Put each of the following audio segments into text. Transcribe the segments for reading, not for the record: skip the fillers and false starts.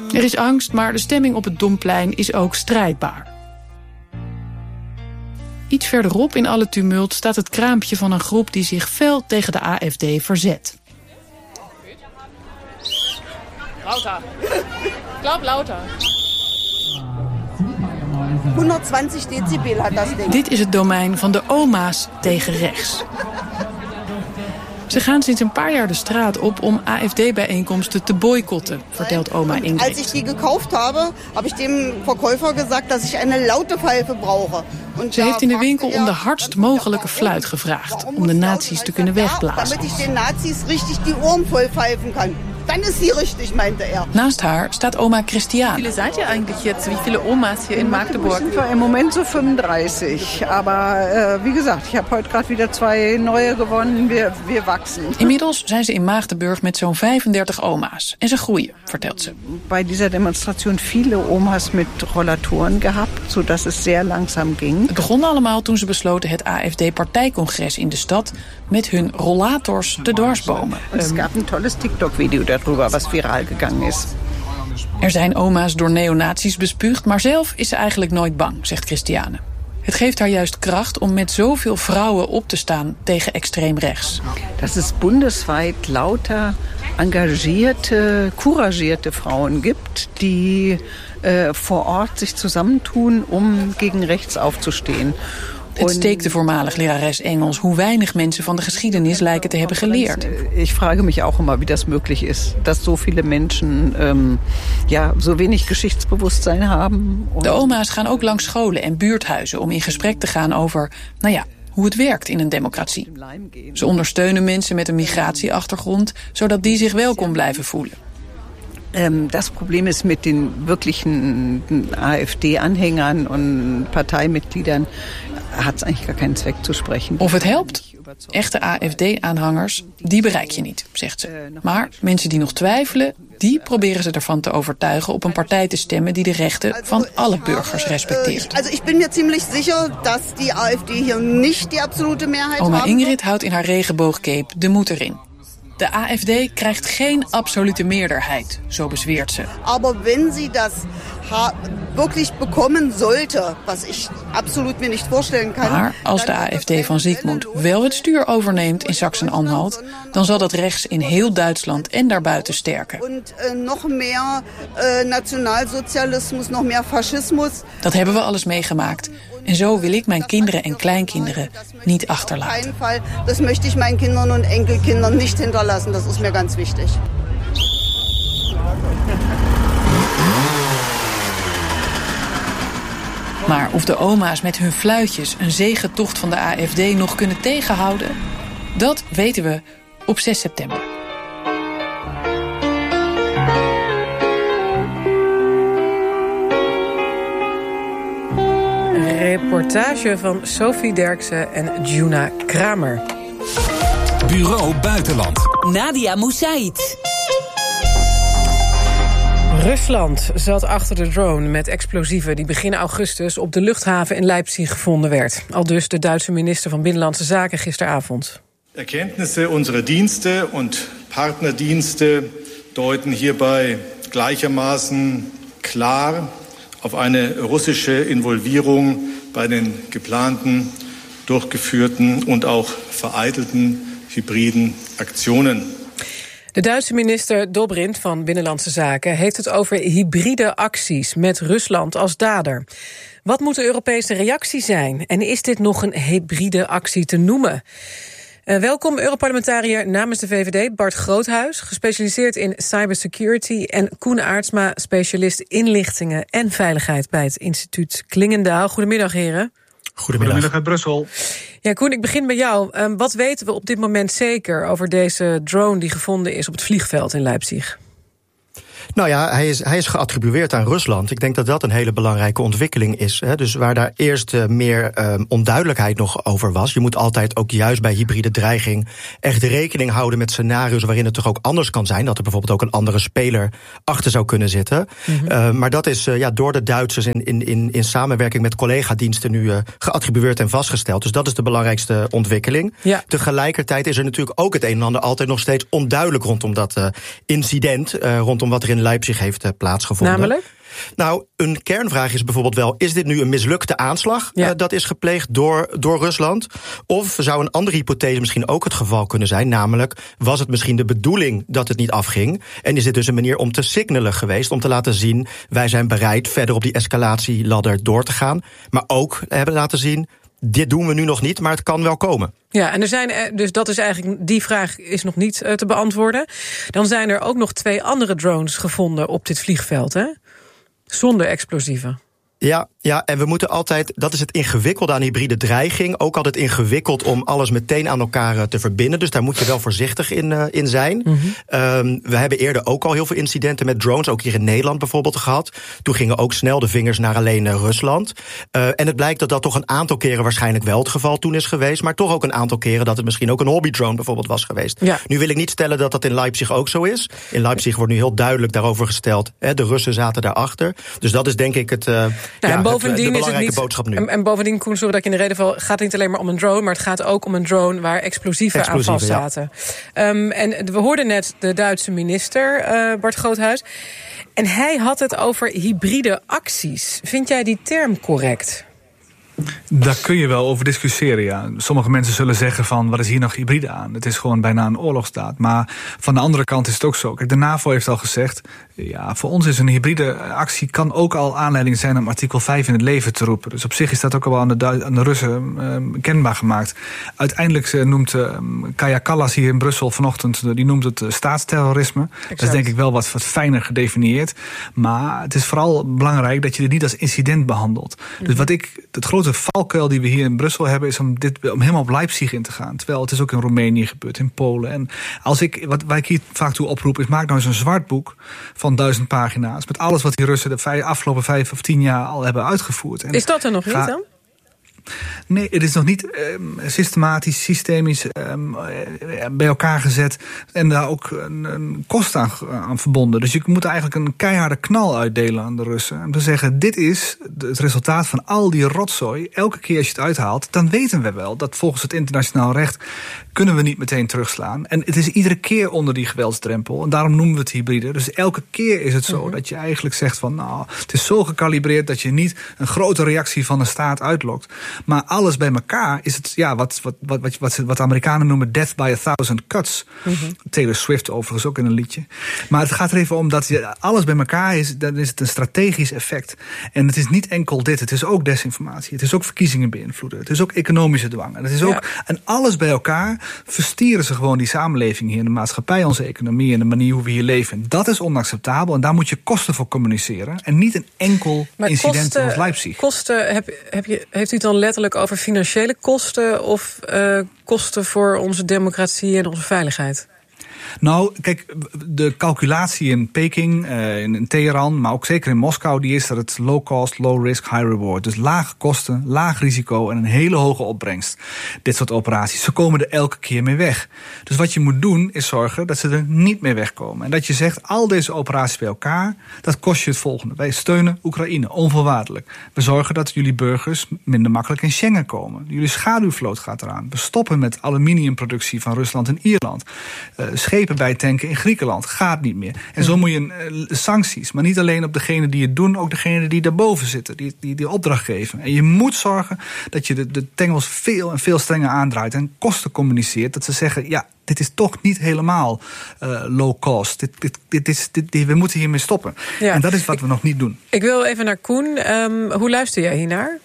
Er is angst, maar de stemming op het Domplein is ook strijdbaar. Iets verderop in alle tumult staat het kraampje van een groep die zich fel tegen de AfD verzet. Lauter. Ik glaub lauter. 120 decibel had dat ding. Dit is het domein van de oma's tegen rechts. Ze gaan sinds een paar jaar de straat op om AfD-bijeenkomsten te boycotten, vertelt oma Ingrid. Als ik die gekauft habe, heb ik dem Verkäufer gezegd dat ik een laute pfeife brauche. Ze heeft in de winkel om de hardst mogelijke fluit gevraagd, om de nazi's te kunnen wegblazen. Damit ik de nazi's richtig die oren vol pfeifen kan. Dan is sie richtig, meinte er. Naast haar staat oma Christiane. Wie viele seid ihr eigentlich jetzt? Wie viele Omas hier in Magdeburg? Im Moment so 35. Aber wie gesagt, ich habe heute gerade wieder 2 neue gewonnen. Wir wachsen. Inmiddels zijn ze in Magdeburg met zo'n 35 oma's. En ze groeien, vertelt ze. Bij dieser Demonstration viele Omas met Rollatoren gehabt, zodat het zeer langzaam ging. Het begon allemaal toen ze besloten het AfD-partijcongres in de stad met hun rollators te dwarsbomen. Het gab een tolles TikTok-video darüber, was viraal gegaan is. Er zijn oma's door neonazies bespuugd, maar zelf is ze eigenlijk nooit bang, zegt Christiane. Het geeft haar juist kracht om met zoveel vrouwen op te staan tegen extreem rechts. Dat es bundesweit lauter engagierte, couragierte Frauen gibt, die vor Ort sich zusammentun om gegen rechts aufzustehen. Het steekt de voormalig lerares Engels hoe weinig mensen van de geschiedenis lijken te hebben geleerd. Ik vraag mich auch immer, wie das möglich ist, dass so viele Menschen so wenig Geschichtsbewusstsein haben. De oma's gaan ook langs scholen en buurthuizen om in gesprek te gaan over, hoe het werkt in een democratie. Ze ondersteunen mensen met een migratieachtergrond, zodat die zich welkom blijven voelen. Das Problem ist mit den wirklichen AfD-Anhängern und Parteimitgliedern hat es eigentlich gar keinen Zweck zu sprechen. Of het helpt? Echte AfD-aanhangers, die bereik je niet, zegt ze. Maar mensen die nog twijfelen, die proberen ze ervan te overtuigen op een partij te stemmen die de rechten van alle burgers respecteert. Also ik ben me ziemlich sicher dat die AfD hier niet de absolute meerderheid heeft. Oma Ingrid houdt in haar regenboogcape de moed erin. De AfD krijgt geen absolute meerderheid, zo bezweert ze. Aber wenn sie das wirklich bekommen sollte, was ich absolut mir nicht vorstellen kann. Maar als de AfD van Siegmund wel het stuur overneemt in Sachsen-Anhalt, dan zal dat rechts in heel Duitsland en daarbuiten sterken. En nog meer nationaalsocialismus, nog meer fascismus. Dat hebben we alles meegemaakt. En zo wil ik mijn kinderen en kleinkinderen niet achterlaten. Dat möchte ich mijn kinderen en enkelkinderen niet hinterlassen. Dat is mir ganz wichtig. Maar of de oma's met hun fluitjes een zegentocht van de AfD nog kunnen tegenhouden, dat weten we op 6 september. Reportage van Sophie Derksen en Juna Kramer. Bureau Buitenland. Nadia Moussaïd. Rusland zat achter de drone met explosieven die begin augustus op de luchthaven in Leipzig gevonden werd. Aldus de Duitse minister van Binnenlandse Zaken gisteravond. Erkenntnisse unserer Dienste und Partnerdienste deuten hierbei gleichermaßen klar auf eine russische Involvierung bei den geplanten, durchgeführten und auch vereitelten hybriden Aktionen. De Duitse minister Dobrindt van Binnenlandse Zaken heeft het over hybride acties met Rusland als dader. Wat moet de Europese reactie zijn? En is dit nog een hybride actie te noemen? Welkom Europarlementariër namens de VVD, Bart Groothuis, gespecialiseerd in cybersecurity, en Koen Aartsma, specialist inlichtingen en veiligheid bij het instituut Klingendaal. Goedemiddag, heren. Goedemiddag uit Brussel. Ja, Koen, ik begin bij jou. Wat weten we op dit moment zeker over deze drone die gevonden is op het vliegveld in Leipzig? Nou ja, hij is geattribueerd aan Rusland. Ik denk dat dat een hele belangrijke ontwikkeling is. Dus waar daar eerst meer onduidelijkheid nog over was. Je moet altijd ook juist bij hybride dreiging echt rekening houden met scenario's waarin het toch ook anders kan zijn. Dat er bijvoorbeeld ook een andere speler achter zou kunnen zitten. Mm-hmm. Maar dat is door de Duitsers in samenwerking met collega-diensten nu geattribueerd en vastgesteld. Dus dat is de belangrijkste ontwikkeling. Ja. Tegelijkertijd is er natuurlijk ook het een en ander altijd nog steeds onduidelijk rondom dat incident. Rondom wat er in in Leipzig heeft plaatsgevonden. Namelijk? Nou, een kernvraag is bijvoorbeeld wel, is dit nu een mislukte aanslag dat is gepleegd door Rusland? Of zou een andere hypothese misschien ook het geval kunnen zijn, namelijk, was het misschien de bedoeling dat het niet afging? En is dit dus een manier om te signalen geweest, om te laten zien, wij zijn bereid verder op die escalatieladder door te gaan, maar ook hebben laten zien, dit doen we nu nog niet, maar het kan wel komen. Ja, en er zijn, dus dat is eigenlijk, die vraag is nog niet te beantwoorden. Dan zijn er ook nog 2 andere drones gevonden op dit vliegveld, hè? Zonder explosieven. Ja, en we moeten altijd, dat is het ingewikkelde aan hybride dreiging, ook altijd ingewikkeld om alles meteen aan elkaar te verbinden. Dus daar moet je wel voorzichtig in zijn. Mm-hmm. We hebben eerder ook al heel veel incidenten met drones, ook hier in Nederland bijvoorbeeld gehad. Toen gingen ook snel de vingers naar alleen Rusland. En het blijkt dat dat toch een aantal keren waarschijnlijk wel het geval toen is geweest, maar toch ook een aantal keren dat het misschien ook een hobbydrone bijvoorbeeld was geweest. Ja. Nu wil ik niet stellen dat dat in Leipzig ook zo is. In Leipzig wordt nu heel duidelijk daarover gesteld, de Russen zaten daarachter. Dus dat is denk ik het... bovendien is het niet, boodschap nu. En bovendien, Koen, sorry dat ik in de reden val, gaat het niet alleen maar om een drone, maar het gaat ook om een drone waar explosieven aan vast zaten. Ja. En we hoorden net de Duitse minister, Bart Groothuis. En hij had het over hybride acties. Vind jij die term correct? Daar kun je wel over discussiëren, ja. Sommige mensen zullen zeggen van, wat is hier nog hybride aan? Het is gewoon bijna een oorlogsdaad. Maar van de andere kant is het ook zo. Kijk, de NAVO heeft al gezegd, ja, voor ons is een hybride actie kan ook al aanleiding zijn om artikel 5 in het leven te roepen. Dus op zich is dat ook al wel aan de Russen kenbaar gemaakt. Uiteindelijk noemt Kaja Kallas hier in Brussel vanochtend, die noemt het staatsterrorisme. Exact. Dat is denk ik wel wat fijner gedefinieerd. Maar het is vooral belangrijk dat je dit niet als incident behandelt. Mm-hmm. Dus wat het grote valkuil die we hier in Brussel hebben, is om helemaal op Leipzig in te gaan. Terwijl het is ook in Roemenië gebeurd, in Polen. En waar ik hier vaak toe oproep, is maak nou eens een zwart boek van 1000 pagina's. Met alles wat die Russen de afgelopen 5 of 10 jaar al hebben uitgevoerd. En is dat er nog niet dan? Nee, het is nog niet systematisch, systemisch bij elkaar gezet en daar ook een kost aan verbonden. Dus je moet eigenlijk een keiharde knal uitdelen aan de Russen. En te zeggen, dit is het resultaat van al die rotzooi. Elke keer als je het uithaalt, dan weten we wel dat volgens het internationaal recht kunnen we niet meteen terugslaan. En het is iedere keer onder die geweldsdrempel. En daarom noemen we het hybride. Dus elke keer is het zo dat je eigenlijk zegt van, nou, het is zo gecalibreerd dat je niet een grote reactie van de staat uitlokt. Maar alles bij elkaar is het, ja, wat de Amerikanen noemen death by 1000 cuts. Mm-hmm. Taylor Swift overigens ook in een liedje. Maar het gaat er even om dat alles bij elkaar is, dan is het een strategisch effect. En het is niet enkel dit, het is ook desinformatie. Het is ook verkiezingen beïnvloeden. Het is ook economische dwang. En het is ook, en alles bij elkaar verstieren ze gewoon die samenleving hier, de maatschappij, onze economie en de manier hoe we hier leven. Dat is onacceptabel en daar moet je kosten voor communiceren. En niet een enkel incident zoals Leipzig. Kosten, heeft u het dan letterlijk over financiële kosten of kosten voor onze democratie en onze veiligheid? Nou, kijk, de calculatie in Peking, in Teheran, maar ook zeker in Moskou, die is dat het low cost, low risk, high reward. Dus lage kosten, laag risico en een hele hoge opbrengst. Dit soort operaties, ze komen er elke keer mee weg. Dus wat je moet doen, is zorgen dat ze er niet mee wegkomen. En dat je zegt, al deze operaties bij elkaar, dat kost je het volgende. Wij steunen Oekraïne, onvoorwaardelijk. We zorgen dat jullie burgers minder makkelijk in Schengen komen. Jullie schaduwvloot gaat eraan. We stoppen met aluminiumproductie van Rusland en Ierland. Schepen bij tanken in Griekenland. Gaat niet meer. En zo moet je sancties, maar niet alleen op degenen die het doen, ook degenen die daarboven zitten, die opdracht geven. En je moet zorgen dat je de tengels veel en veel strenger aandraait en kosten communiceert. Dat ze zeggen, ja, dit is toch niet helemaal low cost. We moeten hiermee stoppen. Ja. En dat is wat we nog niet doen. Ik wil even naar Koen. Hoe luister jij hiernaar?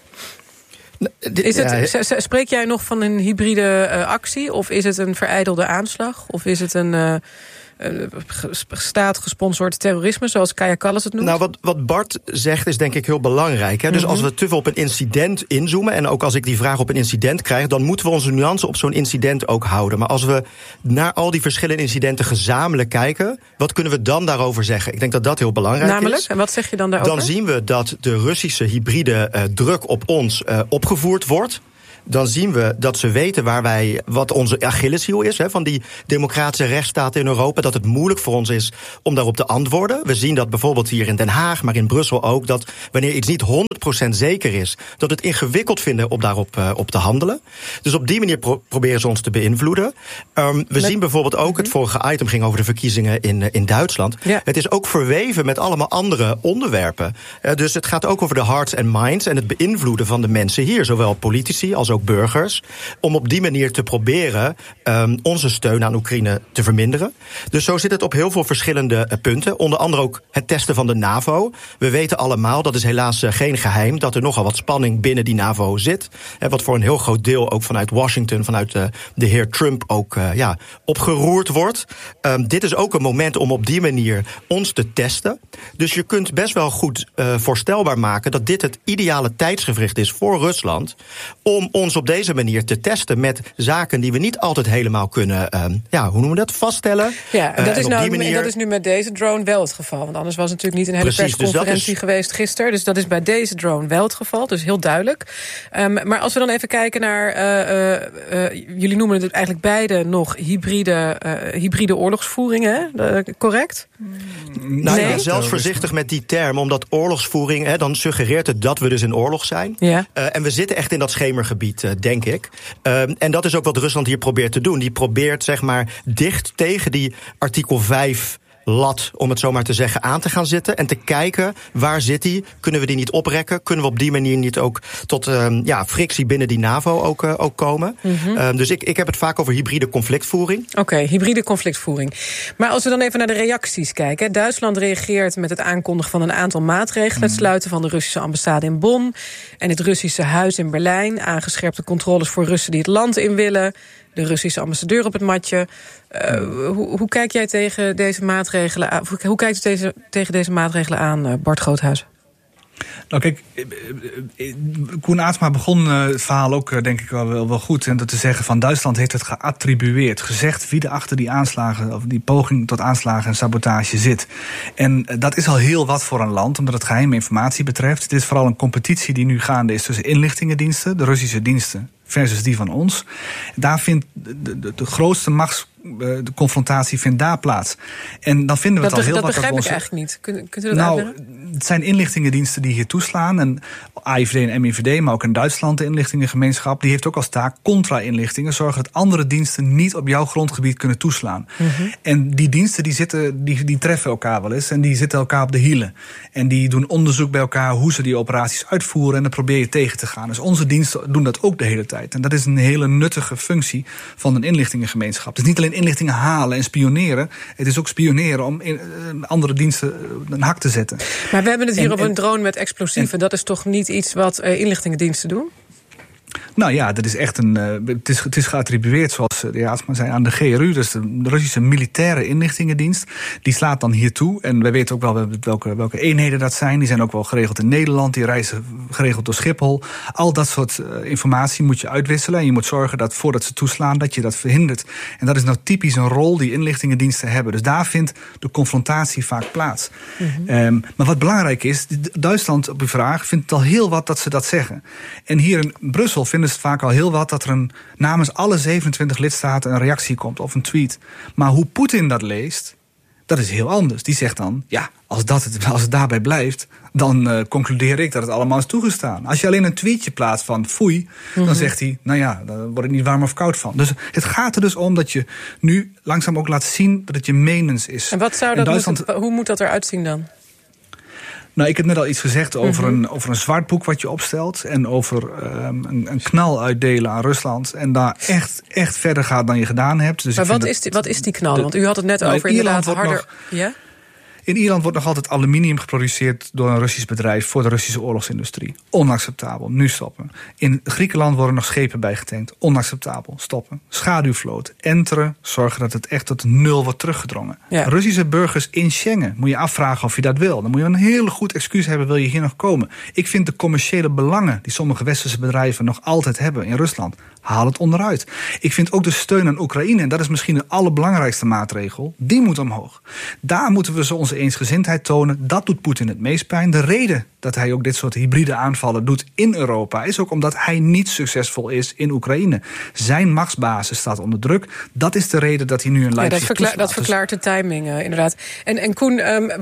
Spreek jij nog van een hybride actie? Of is het een verijdelde aanslag? Of is het een staatgesponsord terrorisme, zoals Kaja Kallas het noemt? Nou, wat Bart zegt is denk ik heel belangrijk. Hè? Dus als we te veel op een incident inzoomen, en ook als ik die vraag op een incident krijg, dan moeten we onze nuance op zo'n incident ook houden. Maar als we naar al die verschillende incidenten gezamenlijk kijken, wat kunnen we dan daarover zeggen? Ik denk dat dat heel belangrijk Namelijk? is. En wat zeg je dan daarover? Dan zien we dat de Russische hybride druk op ons opgevoerd wordt. Dan zien we dat ze weten wat onze Achilleshiel is, van die democratische rechtsstaten in Europa, dat het moeilijk voor ons is om daarop te antwoorden. We zien dat bijvoorbeeld hier in Den Haag, maar in Brussel ook, dat wanneer iets niet 100% zeker is dat het ingewikkeld vinden om daarop op te handelen. Dus op die manier proberen ze ons te beïnvloeden. We zien bijvoorbeeld ook, het vorige item ging over de verkiezingen in Duitsland. Ja. Het is ook verweven met allemaal andere onderwerpen. Dus het gaat ook over de hearts and minds en het beïnvloeden van de mensen hier, zowel politici als ook burgers, om op die manier te proberen onze steun aan Oekraïne te verminderen. Dus zo zit het op heel veel verschillende punten. Onder andere ook het testen van de NAVO. We weten allemaal, dat is helaas geen geheim, dat er nogal wat spanning binnen die NAVO zit. Wat voor een heel groot deel ook vanuit Washington, vanuit de heer Trump ook opgeroerd wordt. Dit is ook een moment om op die manier ons te testen. Dus je kunt best wel goed voorstelbaar maken dat dit het ideale tijdsgevricht is voor Rusland om ons op deze manier te testen met zaken die we niet altijd helemaal kunnen, hoe noemen we dat, vaststellen. Ja, en dat is nu met deze drone wel het geval. Want anders was het natuurlijk niet een hele persconferentie geweest gisteren. Dus dat is bij deze drone wel het geval. Dus heel duidelijk. Maar als we dan even kijken naar jullie noemen het eigenlijk beide nog hybride oorlogsvoering, hè? Correct? Nou, ik ben zelfs voorzichtig met die term, omdat oorlogsvoering, dan suggereert het dat we dus in oorlog zijn. Ja. En we zitten echt in dat schemergebied, denk ik. En dat is ook wat Rusland hier probeert te doen. Die probeert, zeg maar, dicht tegen die artikel 5 lat, om het zo maar te zeggen, aan te gaan zitten en te kijken, waar zit die? Kunnen we die niet oprekken? Kunnen we op die manier niet ook tot frictie binnen die NAVO ook komen? Mm-hmm. Dus ik heb het vaak over hybride conflictvoering. Oké, hybride conflictvoering. Maar als we dan even naar de reacties kijken. Duitsland reageert met het aankondigen van een aantal maatregelen. Het sluiten van de Russische ambassade in Bonn en het Russische huis in Berlijn. Aangescherpte controles voor Russen die het land in willen. De Russische ambassadeur op het matje. Hoe kijk jij tegen deze maatregelen aan? Hoe kijkt u tegen deze maatregelen aan, Bart Groothuis? Nou kijk, Koen Aertsma begon het verhaal ook denk ik wel goed. En dat te zeggen van Duitsland heeft het geattribueerd. Gezegd wie er achter die aanslagen, of die poging tot aanslagen en sabotage zit. En dat is al heel wat voor een land, omdat het geheime informatie betreft. Het is vooral een competitie die nu gaande is tussen inlichtingendiensten, de Russische diensten, versus die van ons. Daar vindt de grootste de confrontatie vindt daar plaats. En dan vinden we het al heel wat. Dat begrijp ik eigenlijk niet. Kunt u dat uitleggen? Het zijn inlichtingendiensten die hier toeslaan. En AIVD en MIVD, maar ook in Duitsland de inlichtingengemeenschap, die heeft ook als taak contra-inlichtingen. Zorgen dat andere diensten niet op jouw grondgebied kunnen toeslaan. Mm-hmm. En die diensten die treffen elkaar wel eens en die zitten elkaar op de hielen. En die doen onderzoek bij elkaar hoe ze die operaties uitvoeren en dan probeer je tegen te gaan. Dus onze diensten doen dat ook de hele tijd. En dat is een hele nuttige functie van een inlichtingengemeenschap. Het is niet alleen inlichtingen halen en spioneren. Het is ook spioneren om andere diensten een hak te zetten. Maar we hebben het hier over een drone met explosieven. Dat is toch niet iets wat inlichtingendiensten doen? Nou ja, dat is echt het is geattribueerd, zoals de Aertsma zei, aan de GRU. Dus de Russische militaire inlichtingendienst. Die slaat dan hier toe. En wij weten ook wel welke eenheden dat zijn. Die zijn ook wel geregeld in Nederland. Die reizen geregeld door Schiphol. Al dat soort informatie moet je uitwisselen. En je moet zorgen dat voordat ze toeslaan, dat je dat verhindert. En dat is nou typisch een rol die inlichtingendiensten hebben. Dus daar vindt de confrontatie vaak plaats. Mm-hmm. Maar wat belangrijk is, Duitsland, op uw vraag, vindt het al heel wat dat ze dat zeggen. En hier in Brussel vinden ze het vaak al heel wat dat er namens alle 27 lidstaten een reactie komt of een tweet. Maar hoe Poetin dat leest, dat is heel anders. Die zegt dan, ja, als het daarbij blijft, dan concludeer ik dat het allemaal is toegestaan. Als je alleen een tweetje plaatst van foei, dan zegt hij, nou ja, daar word ik niet warm of koud van. Dus het gaat er dus om dat je nu langzaam ook laat zien dat het je menens is. En wat zou hoe moet dat eruit zien dan? Nou, ik heb net al iets gezegd over een zwart boek wat je opstelt. En over een knal uitdelen aan Rusland. En daar echt verder gaat dan je gedaan hebt. Dus maar wat is die knal? Want u had het net over inderdaad harder. Ja? In Ierland wordt nog altijd aluminium geproduceerd door een Russisch bedrijf voor de Russische oorlogsindustrie. Onacceptabel, nu stoppen. In Griekenland worden nog schepen bijgetankt. Onacceptabel, stoppen. Schaduwvloot, enteren, zorgen dat het echt tot 0 wordt teruggedrongen. Ja. Russische burgers in Schengen, moet je afvragen of je dat wil. Dan moet je een heel goed excuus hebben, wil je hier nog komen. Ik vind de commerciële belangen die sommige westerse bedrijven nog altijd hebben in Rusland, haal het onderuit. Ik vind ook de steun aan Oekraïne, en dat is misschien de allerbelangrijkste maatregel, die moet omhoog. Daar moeten we onze eensgezindheid tonen. Dat doet Poetin het meest pijn. De reden dat hij ook dit soort hybride aanvallen doet in Europa, is ook omdat hij niet succesvol is in Oekraïne. Zijn machtsbasis staat onder druk. Dat is de reden dat hij nu in Leipzig toeslaat. Dat verklaart de timing, inderdaad. En Koen,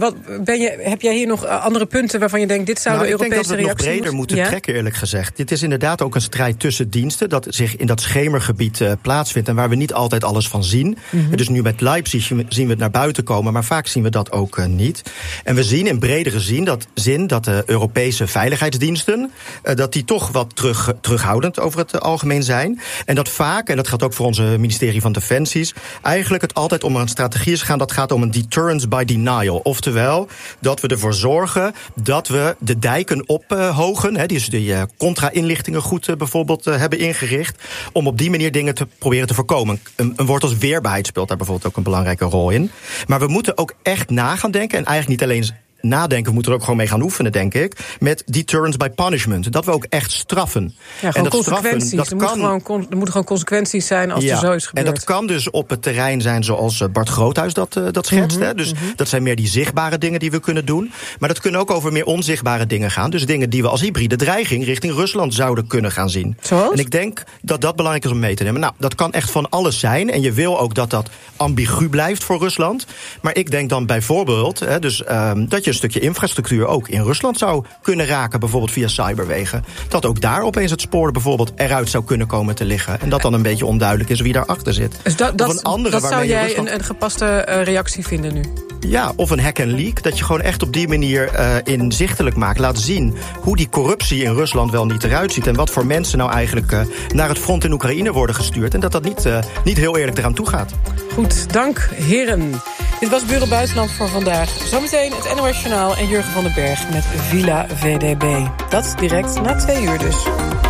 heb jij hier nog andere punten waarvan je denkt, dit zou de Europese reactie nog breder moeten trekken, eerlijk gezegd. Dit is inderdaad ook een strijd tussen diensten dat zich in dat schemergebied plaatsvindt en waar we niet altijd alles van zien. Mm-hmm. Dus nu met Leipzig zien we het naar buiten komen, maar vaak zien we dat ook niet. En we zien in bredere zin dat de Europese veiligheidsdiensten dat die toch wat terughoudend over het algemeen zijn. En dat vaak, en dat geldt ook voor onze ministerie van Defensies, eigenlijk het altijd om een strategie is gaan, dat gaat om een deterrence by denial. Oftewel, dat we ervoor zorgen dat we de dijken ophogen, dus die contra-inlichtingen goed bijvoorbeeld hebben ingericht, om op die manier dingen te proberen te voorkomen. Een woord als weerbaarheid speelt daar bijvoorbeeld ook een belangrijke rol in. Maar we moeten ook echt na gaan denken, en eigenlijk niet alleen nadenken, we moeten er ook gewoon mee gaan oefenen, denk ik, met deterrence by punishment. Dat we ook echt straffen. Ja, en dat consequenties. Er moeten gewoon consequenties zijn als er zo is gebeurd. En dat kan dus op het terrein zijn zoals Bart Groothuis dat schetst. Mm-hmm, dus dat zijn meer die zichtbare dingen die we kunnen doen. Maar dat kunnen ook over meer onzichtbare dingen gaan. Dus dingen die we als hybride dreiging richting Rusland zouden kunnen gaan zien. Zoals? En ik denk dat dat belangrijk is om mee te nemen. Nou, dat kan echt van alles zijn. En je wil ook dat dat ambigu blijft voor Rusland. Maar ik denk dan bijvoorbeeld dat je een stukje infrastructuur ook in Rusland zou kunnen raken, bijvoorbeeld via cyberwegen. Dat ook daar opeens het spoor bijvoorbeeld eruit zou kunnen komen te liggen. En dat dan een beetje onduidelijk is wie daarachter zit. Dus dat zou jij een gepaste reactie vinden nu? Ja, of een hack and leak. Dat je gewoon echt op die manier inzichtelijk maakt. Laat zien hoe die corruptie in Rusland wel niet eruit ziet. En wat voor mensen nou eigenlijk naar het front in Oekraïne worden gestuurd. En dat niet heel eerlijk eraan toe gaat. Goed, dank heren. Dit was Bureau Buitenland voor vandaag. Zometeen het NOS Journaal en Jurgen van den Berg met Villa VDB. Dat direct na 2 uur dus.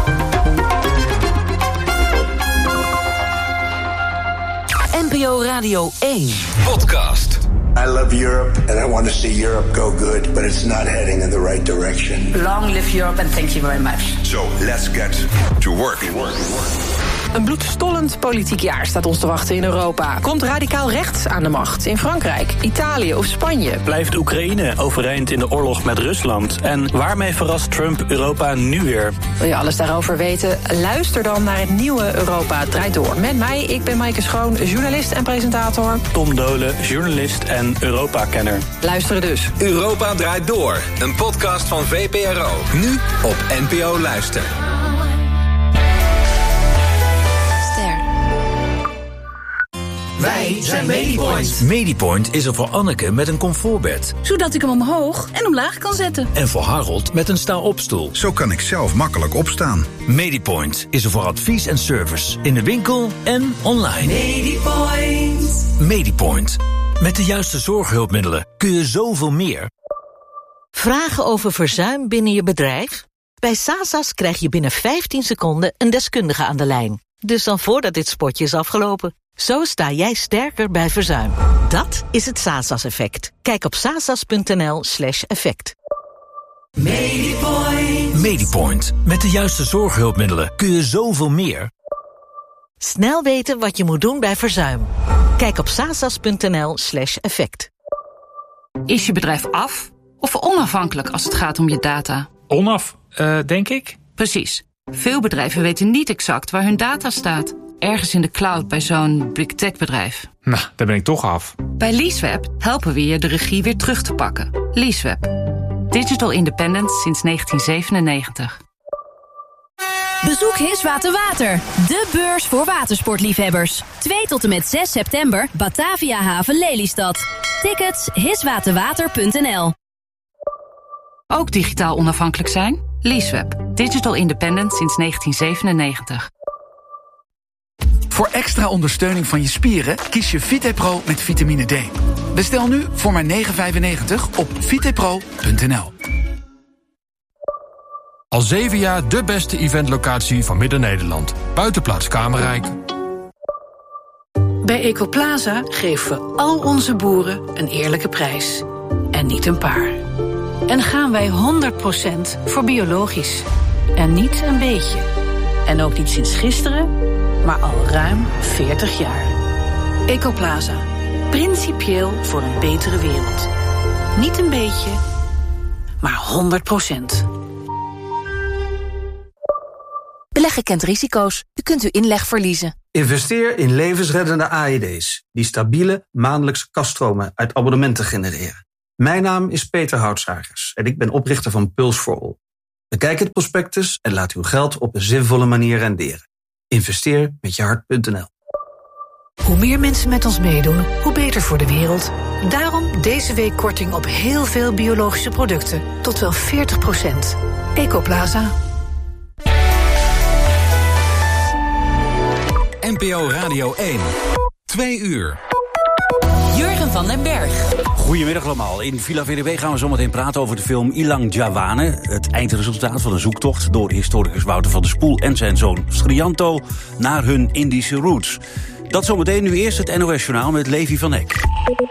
NPO Radio 1. Podcast. I love Europe and I want to see Europe go good, but it's not heading in the right direction. Long live Europe and thank you very much. So let's get to work. Een bloedstollend politiek jaar staat ons te wachten in Europa. Komt radicaal rechts aan de macht in Frankrijk, Italië of Spanje? Blijft Oekraïne overeind in de oorlog met Rusland? En waarmee verrast Trump Europa nu weer? Wil je alles daarover weten? Luister dan naar het nieuwe Europa Draait Door. Met mij, ik ben Maaike Schoon, journalist en presentator. Tom Dolen, journalist en Europa-kenner. Luisteren dus. Europa Draait Door, een podcast van VPRO. Nu op NPO Luister. Wij zijn Medipoint. Medipoint is er voor Anneke met een comfortbed. Zodat ik hem omhoog en omlaag kan zetten. En voor Harold met een sta-opstoel. Zo kan ik zelf makkelijk opstaan. Medipoint is er voor advies en service. In de winkel en online. Medipoint. Medipoint. Met de juiste zorghulpmiddelen kun je zoveel meer. Vragen over verzuim binnen je bedrijf? Bij Sasas krijg je binnen 15 seconden een deskundige aan de lijn. Dus dan voordat dit spotje is afgelopen. Zo sta jij sterker bij verzuim. Dat is het Sasas-effect. Kijk op sasas.nl/effect. Medipoint. Medipoint. Met de juiste zorghulpmiddelen kun je zoveel meer. Snel weten wat je moet doen bij verzuim. Kijk op sasas.nl/effect. Is je bedrijf af of onafhankelijk als het gaat om je data? Denk ik. Precies. Veel bedrijven weten niet exact waar hun data staat. Ergens in de cloud bij zo'n big tech bedrijf. Nou, daar ben ik toch af. Bij Leaseweb helpen we je de regie weer terug te pakken. Leaseweb. Digital independence sinds 1997. Bezoek Hiswater Water, de beurs voor watersportliefhebbers. 2 tot en met 6 september, Batavia Haven Lelystad. Tickets hiswaterwater.nl. Ook digitaal onafhankelijk zijn? Leaseweb. Digital independence sinds 1997. Voor extra ondersteuning van je spieren kies je VitePro met vitamine D. Bestel nu voor maar €9,95 op vitepro.nl. Al 7 jaar de beste eventlocatie van Midden-Nederland. Buitenplaats Kamerrijk. Bij Ecoplaza geven we al onze boeren een eerlijke prijs. En niet een paar. En gaan wij 100% voor biologisch. En niet een beetje. En ook niet sinds gisteren, maar al ruim 40 jaar. Ecoplaza. Principieel voor een betere wereld. Niet een beetje, maar 100%. Beleggen kent risico's. U kunt uw inleg verliezen. Investeer in levensreddende AED's... die stabiele maandelijkse kaststromen uit abonnementen genereren. Mijn naam is Peter Houtsagers en ik ben oprichter van Pulse for All. Bekijk het prospectus en laat uw geld op een zinvolle manier renderen. Investeer met je hart.nl. Hoe meer mensen met ons meedoen, hoe beter voor de wereld. Daarom deze week korting op heel veel biologische producten. Tot wel 40%. Ecoplaza. NPO Radio 1. 2 uur. Jurgen van den Berg. Goedemiddag allemaal. In Villa VDB gaan we zometeen praten over de film Ilang Jawane. Het eindresultaat van een zoektocht door historicus Wouter van der Spoel en zijn zoon Srianto naar hun Indische roots. Dat zometeen, nu eerst het NOS-journaal met Levi van Eck.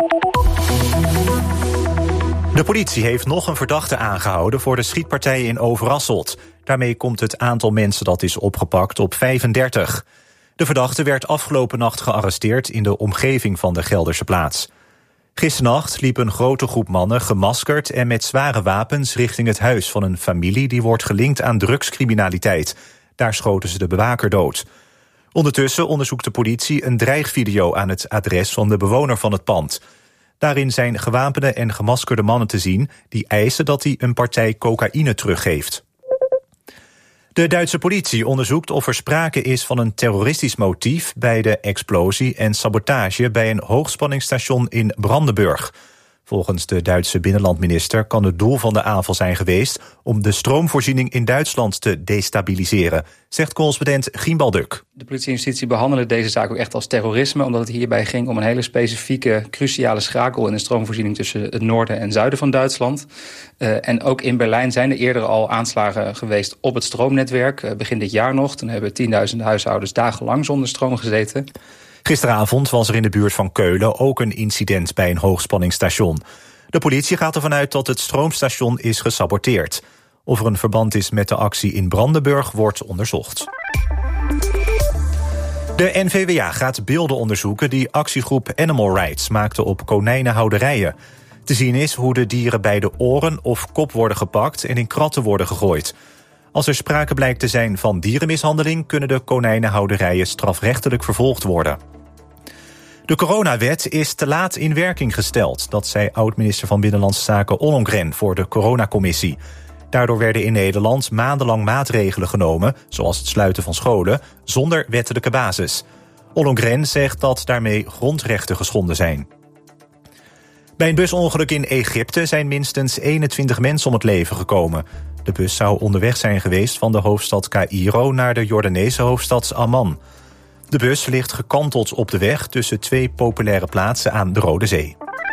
De politie heeft nog een verdachte aangehouden voor de schietpartij in Overasselt. Daarmee komt het aantal mensen dat is opgepakt op 35. De verdachte werd afgelopen nacht gearresteerd in de omgeving van de Gelderse plaats. Gisternacht liep een grote groep mannen gemaskerd en met zware wapens richting het huis van een familie die wordt gelinkt aan drugscriminaliteit. Daar schoten ze de bewaker dood. Ondertussen onderzoekt de politie een dreigvideo aan het adres van de bewoner van het pand. Daarin zijn gewapende en gemaskerde mannen te zien die eisen dat hij een partij cocaïne teruggeeft. De Duitse politie onderzoekt of er sprake is van een terroristisch motief bij de explosie en sabotage bij een hoogspanningsstation in Brandenburg. Volgens de Duitse binnenlandminister kan het doel van de aanval zijn geweest om de stroomvoorziening in Duitsland te destabiliseren, zegt correspondent Gien Balduk. De politie en justitie behandelen deze zaak ook echt als terrorisme, omdat het hierbij ging om een hele specifieke, cruciale schakel in de stroomvoorziening tussen het noorden en zuiden van Duitsland. En ook in Berlijn zijn er eerder al aanslagen geweest op het stroomnetwerk. Begin dit jaar nog, toen hebben tienduizenden huishoudens dagenlang zonder stroom gezeten. Gisteravond was er in de buurt van Keulen ook een incident bij een hoogspanningsstation. De politie gaat ervan uit dat het stroomstation is gesaboteerd. Of er een verband is met de actie in Brandenburg wordt onderzocht. De NVWA gaat beelden onderzoeken die actiegroep Animal Rights maakte op konijnenhouderijen. Te zien is hoe de dieren bij de oren of kop worden gepakt en in kratten worden gegooid. Als er sprake blijkt te zijn van dierenmishandeling kunnen de konijnenhouderijen strafrechtelijk vervolgd worden. De coronawet is te laat in werking gesteld. Dat zei oud-minister van Binnenlandse Zaken Ollongren voor de coronacommissie. Daardoor werden in Nederland maandenlang maatregelen genomen, zoals het sluiten van scholen, zonder wettelijke basis. Ollongren zegt dat daarmee grondrechten geschonden zijn. Bij een busongeluk in Egypte zijn minstens 21 mensen om het leven gekomen. De bus zou onderweg zijn geweest van de hoofdstad Caïro naar de Jordaanese hoofdstad Amman. De bus ligt gekanteld op de weg tussen 2 populaire plaatsen aan de Rode Zee.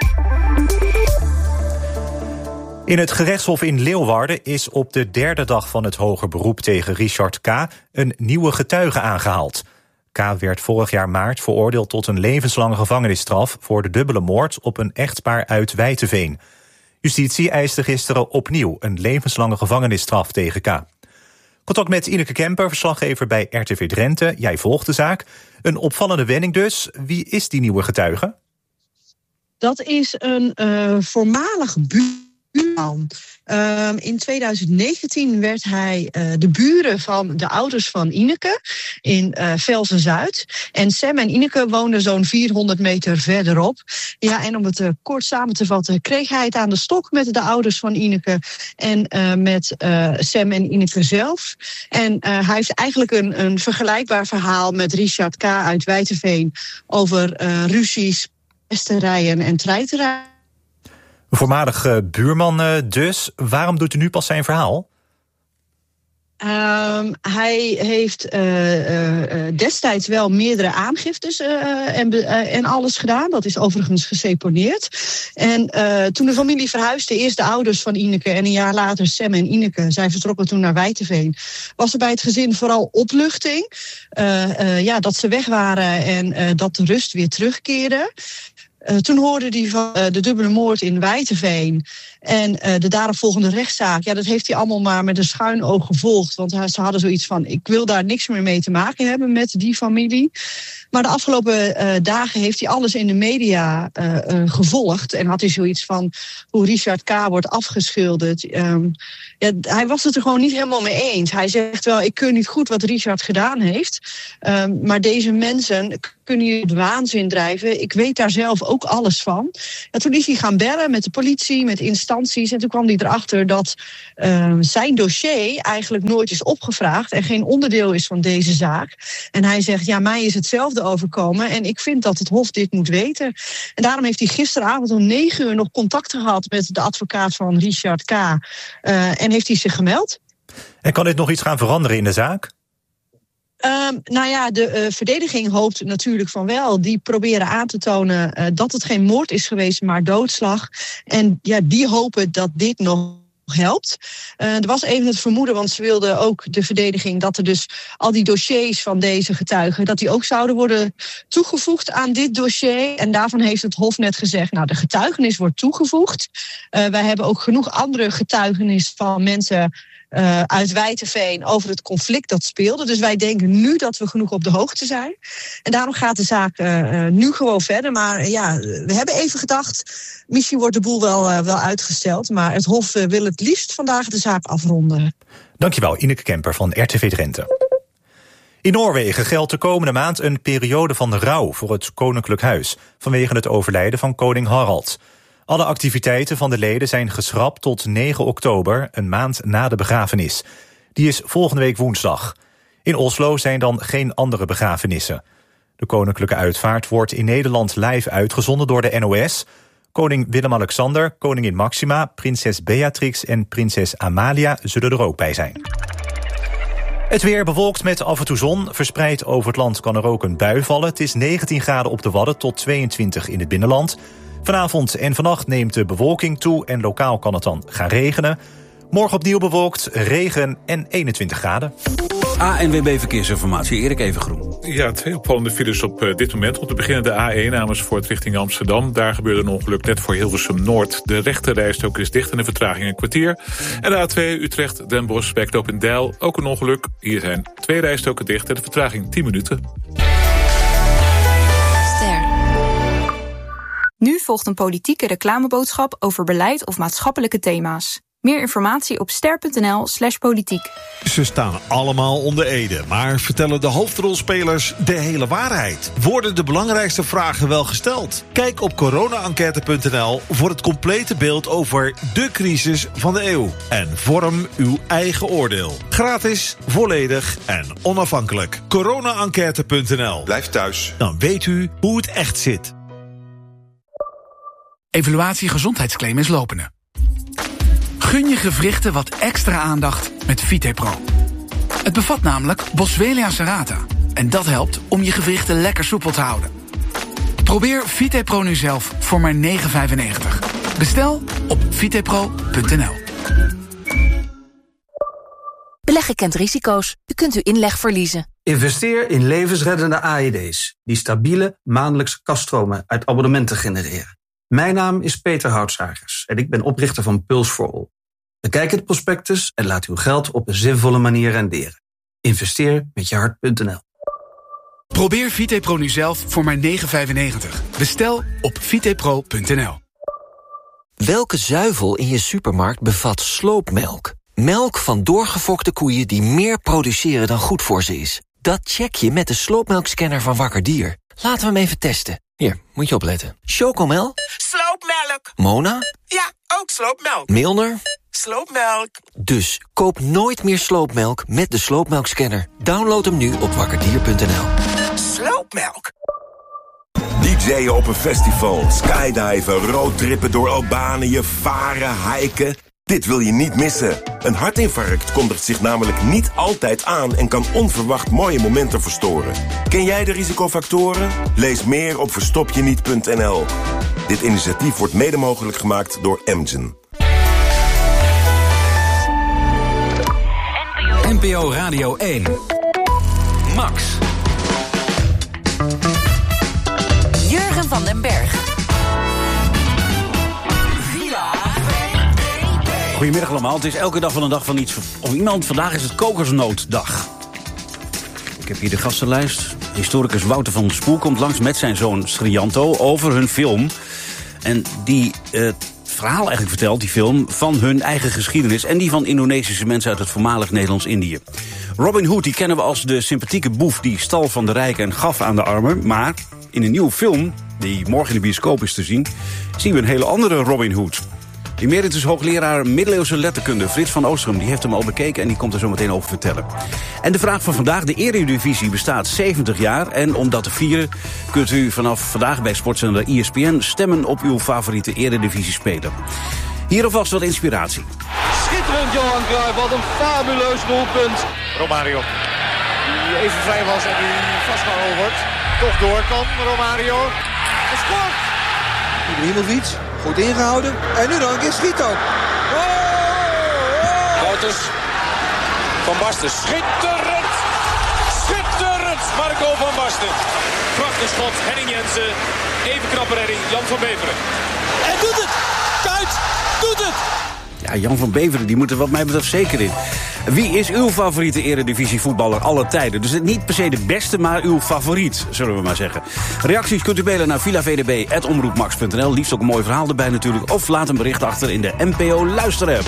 In het gerechtshof in Leeuwarden is op de 3e dag van het hoger beroep tegen Richard K. een nieuwe getuige aangehaald. K. werd vorig jaar maart veroordeeld tot een levenslange gevangenisstraf voor de dubbele moord op een echtpaar uit Wijteveen. Justitie eiste gisteren opnieuw een levenslange gevangenisstraf tegen K. Contact met Ineke Kemper, verslaggever bij RTV Drenthe. Jij volgt de zaak. Een opvallende wending dus. Wie is die nieuwe getuige? Dat is een voormalig buurman. In 2019 werd hij de buren van de ouders van Ineke in Velzen-Zuid. En Sam en Ineke woonden zo'n 400 meter verderop. Ja, en om het kort samen te vatten, kreeg hij het aan de stok met de ouders van Ineke en met Sam en Ineke zelf. En hij heeft eigenlijk een vergelijkbaar verhaal met Richard K. uit Wijteveen over ruzies, pesterijen en treiterij. Een voormalig buurman dus. Waarom doet u nu pas zijn verhaal? Hij heeft destijds wel meerdere aangiftes en alles gedaan. Dat is overigens geseponeerd. En toen de familie verhuisde, eerst de ouders van Ineke en een jaar later Sam en Ineke, zij vertrokken toen naar Wijteveen, was er bij het gezin vooral opluchting. Dat ze weg waren en dat de rust weer terugkeerde. Toen hoorde hij van de dubbele moord in Wijtenveen en de daaropvolgende rechtszaak. Ja, dat heeft hij allemaal maar met een schuin oog gevolgd. Want ze hadden zoiets van, ik wil daar niks meer mee te maken hebben met die familie. Maar de afgelopen dagen heeft hij alles in de media gevolgd. En had hij zoiets van hoe Richard K. wordt afgeschilderd. Hij was het er gewoon niet helemaal mee eens. Hij zegt wel, ik keur niet goed wat Richard gedaan heeft. Maar deze mensen kunnen je het waanzin drijven. Ik weet daar zelf ook alles van. Ja, toen is hij gaan bellen met de politie, met instanties. En toen kwam hij erachter dat zijn dossier eigenlijk nooit is opgevraagd en geen onderdeel is van deze zaak. En hij zegt, ja, mij is hetzelfde overkomen en ik vind dat het Hof dit moet weten. En daarom heeft hij gisteravond om 9 uur nog contact gehad met de advocaat van Richard K. En heeft hij zich gemeld. En kan dit nog iets gaan veranderen in de zaak? De verdediging hoopt natuurlijk van wel. Die proberen aan te tonen dat het geen moord is geweest, maar doodslag. En ja, die hopen dat dit nog helpt. Er was even het vermoeden, want ze wilden ook de verdediging dat er dus al die dossiers van deze getuigen, dat die ook zouden worden toegevoegd aan dit dossier. En daarvan heeft het Hof net gezegd, nou, de getuigenis wordt toegevoegd. Wij hebben ook genoeg andere getuigenis van mensen uit Wijtenveen over het conflict dat speelde. Dus wij denken nu dat we genoeg op de hoogte zijn. En daarom gaat de zaak nu gewoon verder. Maar ja, we hebben even gedacht, misschien wordt de boel wel uitgesteld. Maar het Hof wil het liefst vandaag de zaak afronden. Dankjewel, Ineke Kemper van RTV Drenthe. In Noorwegen geldt de komende maand een periode van rouw voor het Koninklijk Huis vanwege het overlijden van koning Harald. Alle activiteiten van de leden zijn geschrapt tot 9 oktober, een maand na de begrafenis. Die is volgende week woensdag. In Oslo zijn dan geen andere begrafenissen. De koninklijke uitvaart wordt in Nederland live uitgezonden door de NOS. Koning Willem-Alexander, koningin Maxima, prinses Beatrix en prinses Amalia zullen er ook bij zijn. Het weer bewolkt met af en toe zon. Verspreid over het land kan er ook een bui vallen. Het is 19 graden op de Wadden tot 22 in het binnenland. Vanavond en vannacht neemt de bewolking toe en lokaal kan het dan gaan regenen. Morgen opnieuw bewolkt, regen en 21 graden. ANWB Verkeersinformatie, Erik Evengroen. Ja, 2 opvallende files op dit moment. Om te beginnen de A1 Amersfoort richting Amsterdam. Daar gebeurde een ongeluk net voor Hilversum Noord. De rechte rijstrook is dicht en de vertraging een kwartier. En de A2 Utrecht Den Bosch bij Knopendijl. Ook een ongeluk. Hier zijn 2 rijstroken dicht en de vertraging 10 minuten. Nu volgt een politieke reclameboodschap over beleid of maatschappelijke thema's. Meer informatie op ster.nl/politiek. Ze staan allemaal onder ede, maar vertellen de hoofdrolspelers de hele waarheid? Worden de belangrijkste vragen wel gesteld? Kijk op corona-enquête.nl voor het complete beeld over de crisis van de eeuw. En vorm uw eigen oordeel. Gratis, volledig en onafhankelijk. corona-enquête.nl. Blijf thuis. Dan weet u hoe het echt zit. Evaluatie gezondheidsclaim is lopende. Gun je gewrichten wat extra aandacht met VitePro. Het bevat namelijk Boswellia serrata. En dat helpt om je gewrichten lekker soepel te houden. Probeer VitePro nu zelf voor maar €9,95. Bestel op vitepro.nl. Beleggen kent risico's. U kunt uw inleg verliezen. Investeer in levensreddende AED's die stabiele maandelijkse kaststromen uit abonnementen genereren. Mijn naam is Peter Houtsagers en ik ben oprichter van Puls for All. Bekijk het prospectus en laat uw geld op een zinvolle manier renderen. Investeer met je hart.nl. Probeer VitePro nu zelf voor maar €9,95. Bestel op vitepro.nl. Welke zuivel in je supermarkt bevat sloopmelk? Melk van doorgefokte koeien die meer produceren dan goed voor ze is. Dat check je met de sloopmelkscanner van Wakker Dier. Laten we hem even testen. Hier, moet je opletten. Chocomel? Sloopmelk. Mona? Ja, ook sloopmelk. Milner? Sloopmelk. Dus koop nooit meer sloopmelk met de sloopmelkscanner. Download hem nu op wakkerdier.nl. Sloopmelk. DJ'en op een festival, skydiven, roadtrippen door Albanië, varen, hiken. Dit wil je niet missen. Een hartinfarct kondigt zich namelijk niet altijd aan en kan onverwacht mooie momenten verstoren. Ken jij de risicofactoren? Lees meer op verstopjeniet.nl. Dit initiatief wordt mede mogelijk gemaakt door Amgen. NPO Radio 1. Max. Jurgen van den Berg. Goedemiddag allemaal. Het is elke dag wel een dag van iets of iemand. Vandaag is het Kokosnootdag. Ik heb hier de gastenlijst. Historicus Wouter van der Spoel komt langs met zijn zoon Srianto over hun film. En die verhaal eigenlijk vertelt, die film, van hun eigen geschiedenis en die van Indonesische mensen uit het voormalig Nederlands-Indië. Robin Hood, die kennen we als de sympathieke boef die stal van de rijken en gaf aan de armen. Maar in een nieuwe film, die morgen in de bioscoop is te zien, zien we een hele andere Robin Hood. Emeritus hoogleraar middeleeuwse letterkunde Frits van Oostrum, die heeft hem al bekeken en die komt er zo meteen over vertellen. En de vraag van vandaag, de Eredivisie bestaat 70 jaar... en om dat te vieren kunt u vanaf vandaag bij sportzender ESPN stemmen op uw favoriete Eredivisie-speler. Hier alvast wat inspiratie. Schitterend Johan Cruijff, wat een fabuleus doelpunt. Romario, die even vrij was en die vastgehouden wordt. Toch door kan Romario. Gescoord! Ibrahimovic, goed ingehouden. En nu nog een keer schiet ook. Wouters, Van Basten, schitterend! Schitterend! Marco van Basten. Prachtig schot, Henning Jensen. Even knappe redding, Jan van Beveren. En doet het! Kuit doet het! Ja, Jan van Beveren, die moet er wat mij betreft zeker in. Wie is uw favoriete Eredivisie-voetballer aller tijden? Dus niet per se de beste, maar uw favoriet, zullen we maar zeggen. Reacties kunt u mailen naar villavdb@omroepmax.nl. Liefst ook een mooi verhaal erbij natuurlijk. Of laat een bericht achter in de NPO Luisterapp.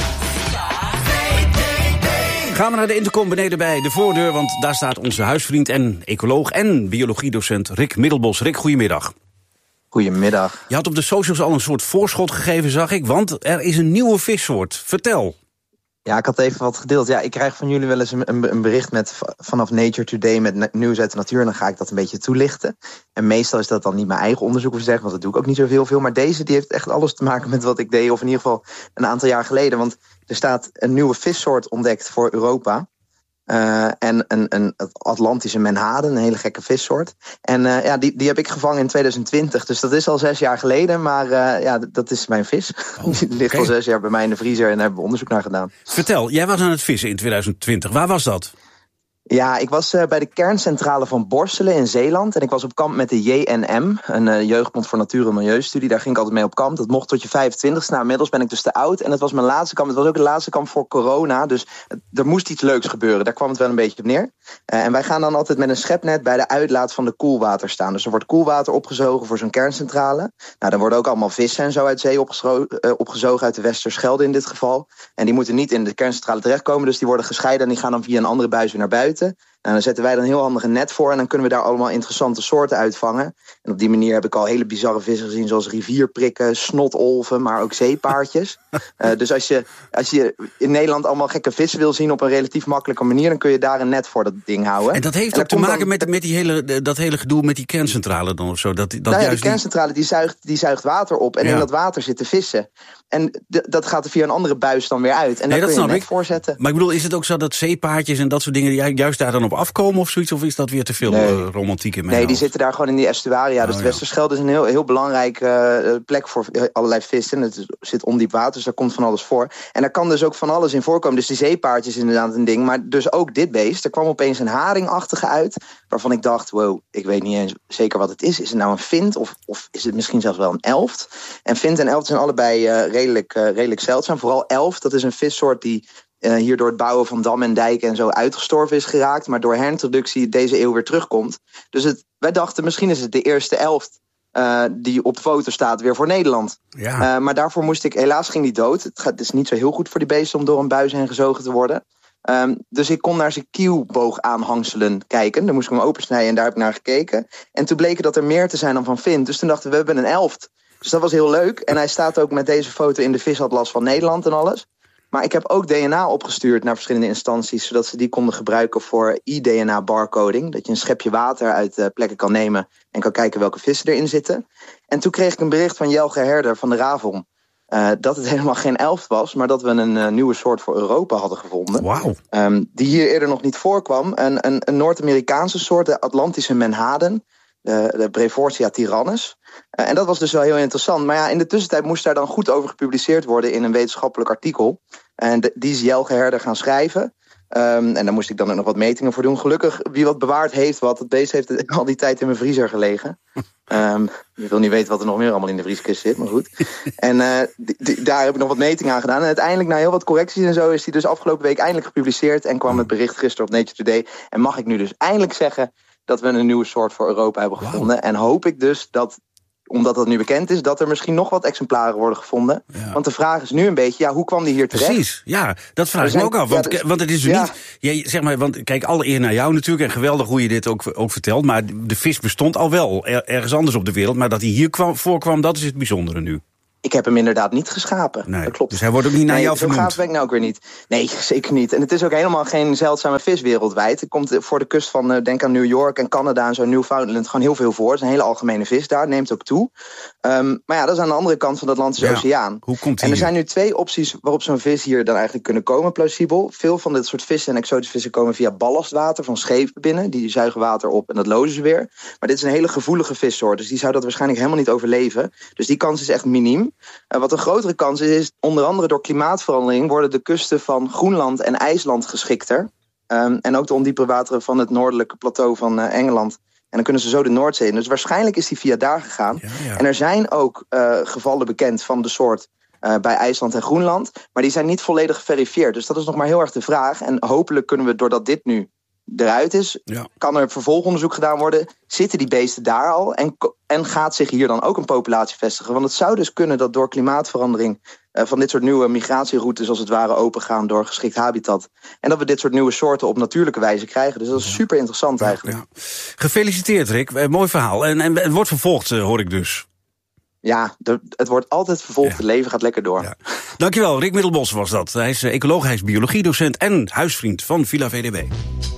Gaan we naar de intercom beneden bij de voordeur, want daar staat onze huisvriend en ecoloog en biologiedocent Rick Middelbos. Rick, goedemiddag. Goedemiddag. Je had op de socials al een soort voorschot gegeven, zag ik, want er is een nieuwe vissoort. Vertel. Ja, ik had even wat gedeeld. Ja, ik krijg van jullie wel eens een bericht vanaf Nature Today met nieuws uit de natuur. En dan ga ik dat een beetje toelichten. En meestal is dat dan niet mijn eigen onderzoek of zeggen, want dat doe ik ook niet zoveel veel. Maar deze die heeft echt alles te maken met wat ik deed, of in ieder geval een aantal jaar geleden. Want er staat een nieuwe vissoort ontdekt voor Europa. En een Atlantische menhaden, een hele gekke vissoort. En die heb ik gevangen in 2020. Dus dat is al 6 jaar geleden. Maar dat is mijn vis. Die ligt al 6 jaar bij mij in de vriezer en daar hebben we onderzoek naar gedaan. Vertel, jij was aan het vissen in 2020. Waar was dat? Ja, ik was bij de kerncentrale van Borselen in Zeeland. En ik was op kamp met de JNM, een Jeugdbond voor Natuur- en Milieustudie. Daar ging ik altijd mee op kamp. Dat mocht tot je 25ste. Nou, inmiddels ben ik dus te oud. En het was mijn laatste kamp. Het was ook de laatste kamp voor corona. Dus er moest iets leuks gebeuren. Daar kwam het wel een beetje op neer. En wij gaan dan altijd met een schepnet bij de uitlaat van de koelwater staan. Dus er wordt koelwater opgezogen voor zo'n kerncentrale. Nou, dan worden ook allemaal vissen en zo uit zee opgezogen uit de Westerschelde in dit geval. En die moeten niet in de kerncentrale terechtkomen. Dus die worden gescheiden en die gaan dan via een andere buis weer naar buiten. Nou, dan zetten wij dan een heel handig net voor en dan kunnen we daar allemaal interessante soorten uitvangen. En op die manier heb ik al hele bizarre vissen gezien, zoals rivierprikken, snotolven, maar ook zeepaardjes. Dus als je in Nederland allemaal gekke vissen wil zien op een relatief makkelijke manier, dan kun je daar een net voor dat ding houden. En dat heeft ook te maken met dat hele gedoe met die kerncentrale dan of zo? Die kerncentrale die zuigt water op en in dat water zitten vissen. En dat gaat er via een andere buis dan weer uit. En daar kun je een net voorzetten. Maar ik bedoel, is het ook zo dat zeepaardjes en dat soort dingen juist daar dan op afkomen of zoiets? Of is dat weer te veel romantiek in mijn Nee, die zitten daar gewoon in die estuaria. Dus de Westerschelde is een heel belangrijke plek voor allerlei vissen. Het zit ondiep water, dus daar komt van alles voor. En daar kan dus ook van alles in voorkomen. Dus die zeepaardjes is inderdaad een ding. Maar dus ook dit beest. Er kwam opeens een haringachtige uit, waarvan ik dacht, wow, ik weet niet eens zeker wat het is. Is het nou een vint of is het misschien zelfs wel een elft? En vint en elft zijn allebei redelijk zeldzaam. Vooral elft, dat is een vissoort die hier door het bouwen van dammen en dijken en zo uitgestorven is geraakt, maar door herintroductie deze eeuw weer terugkomt. Dus wij dachten, misschien is het de eerste elft die op de foto staat weer voor Nederland. Ja. Maar daarvoor helaas ging die dood. Het is niet zo heel goed voor die beesten om door een buis heen gezogen te worden. Dus ik kon naar zijn kielboog aanhangselen kijken. Dan moest ik hem opensnijden en daar heb ik naar gekeken. En toen bleek dat er meer te zijn dan van vint. Dus toen dachten we hebben een elft. Dus dat was heel leuk. En hij staat ook met deze foto in de visatlas van Nederland en alles. Maar ik heb ook DNA opgestuurd naar verschillende instanties, zodat ze die konden gebruiken voor iDNA barcoding. Dat je een schepje water uit plekken kan nemen en kan kijken welke vissen erin zitten. En toen kreeg ik een bericht van Jelge Herder van de Ravon. Dat het helemaal geen elft was, maar dat we een nieuwe soort voor Europa hadden gevonden. Wauw. Die hier eerder nog niet voorkwam. Een Noord-Amerikaanse soort, de Atlantische menhaden. De Brevortia tyrannus. En dat was dus wel heel interessant. Maar ja, in de tussentijd moest daar dan goed over gepubliceerd worden in een wetenschappelijk artikel. En die is Jelge Herder gaan schrijven. En daar moest ik dan ook nog wat metingen voor doen. Gelukkig, wie wat bewaard heeft wat. Het beest heeft al die tijd in mijn vriezer gelegen. Je wil niet weten wat er nog meer allemaal in de vrieskist zit, maar goed. En daar heb ik nog wat metingen aan gedaan. En uiteindelijk, na heel wat correcties en zo, is die dus afgelopen week eindelijk gepubliceerd. En kwam het bericht gisteren op Nature Today. En mag ik nu dus eindelijk zeggen dat we een nieuwe soort voor Europa hebben gevonden. En hoop ik dus dat, omdat dat nu bekend is, dat er misschien nog wat exemplaren worden gevonden. Ja. Want de vraag is nu een beetje, hoe kwam die hier terecht? Precies, ja, dat vraag ik me ook af. Want het is dus niet... zeg maar, want kijk, alle eer naar jou natuurlijk. En geweldig hoe je dit ook vertelt. Maar de vis bestond al wel ergens anders op de wereld. Maar dat hij hier voorkwam, dat is het bijzondere nu. Ik heb hem inderdaad niet geschapen. Nee, dat klopt. Dus hij wordt ook niet naar jou vernoemd. Zo gaaf ben ik nou ook weer niet. Nee, zeker niet. En het is ook helemaal geen zeldzame vis wereldwijd. Het komt voor de kust van, denk aan New York en Canada en zo, Newfoundland, gewoon heel veel voor. Het is een hele algemene vis daar, neemt ook toe. Maar ja, dat is aan de andere kant van dat land, is de oceaan. Hoe komt en er zijn nu 2 opties waarop zo'n vis hier dan eigenlijk kunnen komen, plausibel. Veel van dit soort vissen en exotische vissen komen via ballastwater van schepen binnen. Die zuigen water op en dat lozen ze weer. Maar dit is een hele gevoelige vissoort, dus die zou dat waarschijnlijk helemaal niet overleven. Dus die kans is echt miniem. Wat een grotere kans is onder andere door klimaatverandering worden de kusten van Groenland en IJsland geschikter. En ook de ondiepe wateren van het noordelijke plateau van Engeland. En dan kunnen ze zo de Noordzee in. Dus waarschijnlijk is die via daar gegaan. Ja. En er zijn ook gevallen bekend van de soort bij IJsland en Groenland. Maar die zijn niet volledig geverifieerd. Dus dat is nog maar heel erg de vraag. En hopelijk kunnen we, doordat dit nu eruit is, kan er vervolgonderzoek gedaan worden. Zitten die beesten daar al? En gaat zich hier dan ook een populatie vestigen? Want het zou dus kunnen dat door klimaatverandering van dit soort nieuwe migratieroutes als het ware opengaan door geschikt habitat. En dat we dit soort nieuwe soorten op natuurlijke wijze krijgen. Dus dat is super interessant eigenlijk. Ja. Gefeliciteerd, Rick. Mooi verhaal. En het wordt vervolgd, hoor ik dus. Ja, het wordt altijd vervolgd. Het leven gaat lekker door. Ja. Dankjewel, Rick Middelbos was dat. Hij is ecoloog, hij is biologiedocent en huisvriend van Villa VDB.